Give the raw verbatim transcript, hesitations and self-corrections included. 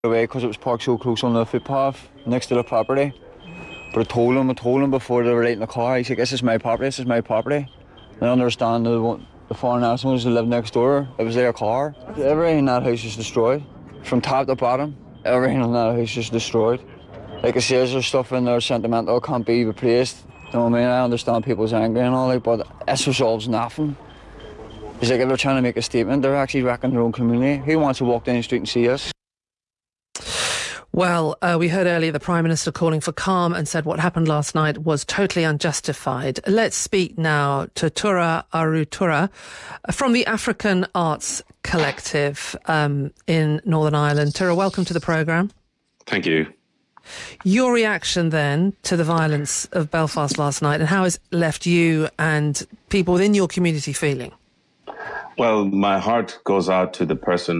away because it was parked so close on the footpath next to the property. But I told him, I told him before they were lighting the car, he's like, this is my property, this is my property. And I understand the, the foreign nationals who live next door, it was their car. Everything in that house is destroyed. From top to bottom, everything in that house is destroyed. Like I say, there's stuff in there sentimental, can't be replaced. You know what I mean? I understand people's anger and all that, but this resolves nothing. It's like if they're trying to make a statement, they're actually wrecking their own community. Who wants to walk down the street and see us? Well, uh, we heard earlier the Prime Minister calling for calm and said what happened last night was totally unjustified. Let's speak now to Tura Arutura from the African Arts Collective um, in Northern Ireland. Tura, welcome to the programme. Thank you. Your reaction then to the violence of Belfast last night, and how has it left you and people within your community feeling? Well, my heart goes out to the person